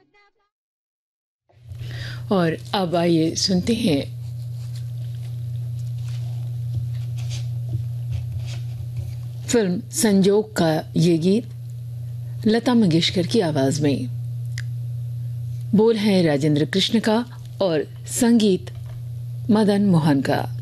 और अब आइए सुनते हैं फिल्म संजोग का ये गीत लता मंगेशकर की आवाज में। बोल है राजेंद्र कृष्ण का और संगीत मदन मोहन का।